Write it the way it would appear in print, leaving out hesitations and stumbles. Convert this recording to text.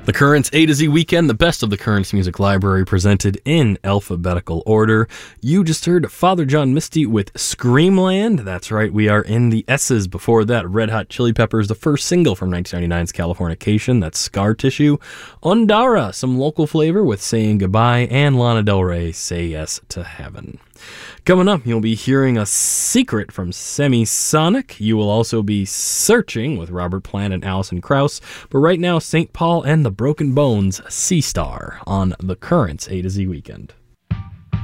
The Currents A to Z Weekend, the best of the Currents Music Library, presented in alphabetical order. You just heard Father John Misty with Screamland. That's right, we are in the S's. Before that, Red Hot Chili Peppers, the first single from 1999's Californication. That's Scar Tissue. Ondara, some local flavor with Saying Goodbye. And Lana Del Rey, Say Yes to Heaven. Coming up, you'll be hearing A Secret from Semisonic. You will also be Searching with Robert Plant and Alison Krauss. But right now, St. Paul and the Broken Bones, Sea Star on the Currents A to Z Weekend.